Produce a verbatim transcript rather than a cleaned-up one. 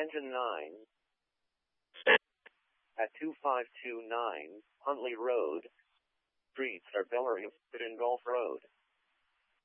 Engine nine. At two five two nine, Huntley Road. Streets are Bellary and Golf Road.